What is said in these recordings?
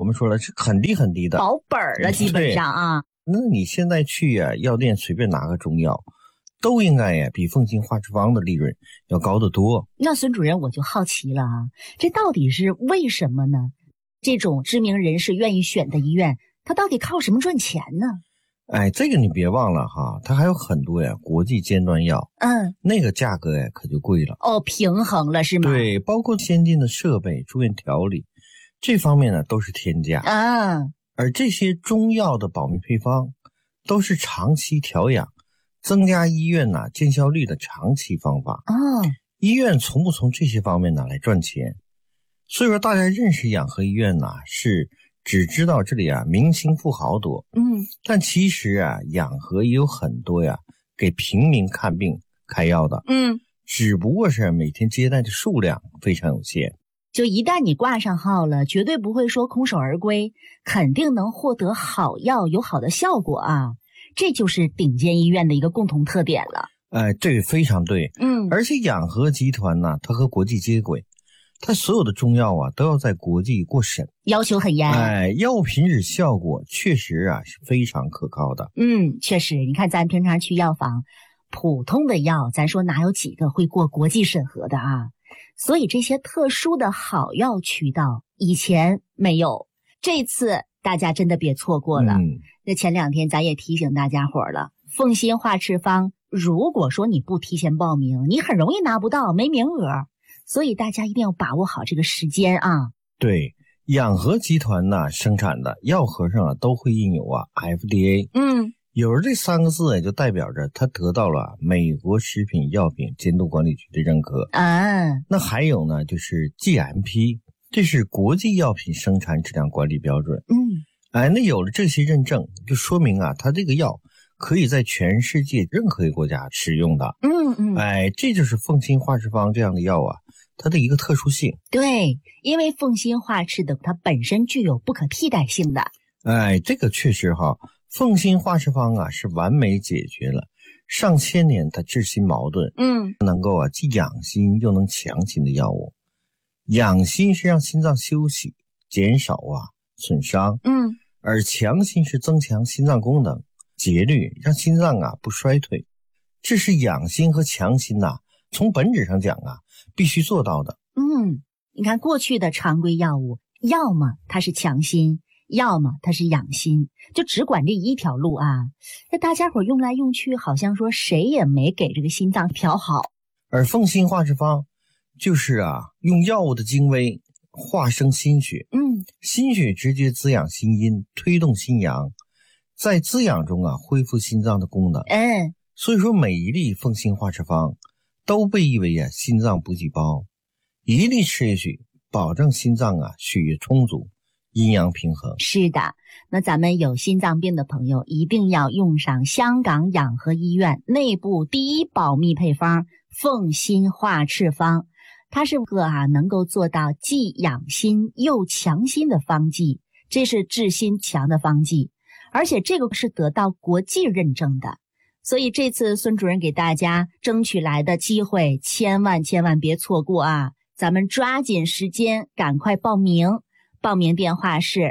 们说了是很低很低的， 保本了基本上啊。 那你现在去药店随便拿个中药，都应该比凤新化脂方的利润要高得多。 那孙主任我就好奇了啊，这到底是为什么呢？这种知名人士愿意选的医院，他到底靠什么赚钱呢？ 这个你别忘了哈，它还有很多国际尖端药，那个价格可就贵了。 平衡了是吗？ 对，包括先进的设备、住院调理，这方面呢都是天价而这些中药的保密配方，都是长期调养、增加医院见效率的长期方法。医院从不从这些方面来赚钱，所以说大家认识养和医院是只知道这里明星富豪多，但其实养和也有很多给平民看病开药的，只不过是每天接待的数量非常有限。 就一旦你挂上号了，绝对不会说空手而归，肯定能获得好药，有好的效果啊！这就是顶尖医院的一个共同特点了。 这个非常对，而且养和集团它和国际接轨。它所有的中药都要在国际过审， 要求很严。 药品质效果确实是非常可靠的。 确实，你看咱平常去药房，普通的药，咱说哪有几个会过国际审核的啊？所以这些特殊的好药渠道以前没有，这次大家真的别错过了。那前2天咱也提醒大家伙了，凤新化脂方，如果说你不提前报名，你很容易拿不到，没名额。所以大家一定要把握好这个时间啊！ 对，养和集团生产的药盒上都会印有FDA，有了这3个字就代表着它得到了美国食品药品监督管理局的认可那还有呢，就是 GMP， 这是国际药品生产质量管理标准。那有了这些认证，就说明它这个药可以在全世界任何一个国家使用的。这就是凤新化脂方这样的药它的一个特殊性。 对，因为凤新化脂的它本身具有不可替代性的。 这个确实凤新化脂方是完美解决了上千年的治心矛盾。能够既养心又能强心的药物。养心是让心脏休息，减少损伤。而强心是增强心脏功能、节律，让心脏不衰退。这是养心和强心从本质上讲必须做到的。 你看过去的常规药物，要么它是强心，要么它是养心，就只管这一条路那大家伙用来用去，好像说谁也没给这个心脏调好。 而凤新化脂方就是用药物的精微化生心血，心血直接滋养心阴，推动心阳，在滋养中恢复心脏的功能。所以说每一粒凤新化脂方都被誉为心脏补给包，一粒吃下去，保证心脏血液充足，阴阳平衡。 是的，那咱们有心脏病的朋友一定要用上香港养和医院内部第一保密配方凤新化脂方。它是个能够做到既养心又强心的方剂，这是治心强的方剂，而且这个是得到国际认证的。所以这次孙主任给大家争取来的机会，千万别错过咱们抓紧时间赶快报名。报名电话是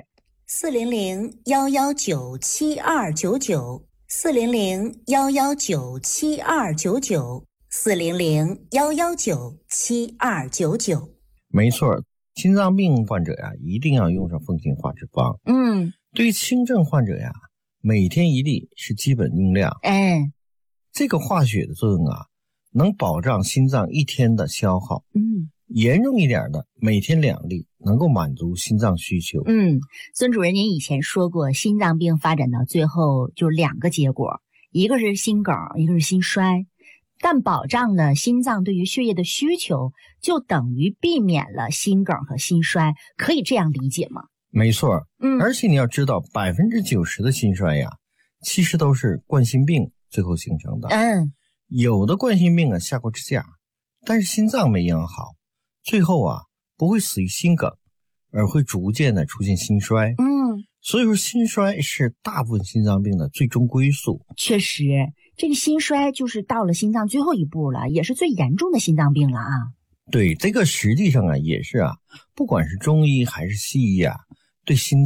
400-119-7299，400-119-7299，400-119-7299。没错，心脏病患者一定要用上凤新化脂方。对于轻症患者每天1粒是基本用量。这个化血的作用能保障心脏1天的消耗。严重一点的每天2粒，能够满足心脏需求。 孙主任您以前说过，心脏病发展到最后就2个结果，一个是心梗，一个是心衰。但保障了心脏对于血液的需求，就等于避免了心梗和心衰，可以这样理解吗？ 没错。而且你要知道90%的心衰其实都是冠心病最后形成的。有的冠心病下过支架，但是心脏没养好，最后不会死于心梗，而会逐渐的出现心衰。所以说心衰是大部分心脏病的最终归宿。 确实，这个心衰就是到了心脏最后一步了，也是最严重的心脏病了对，这个实际上也是不管是中医还是西医对心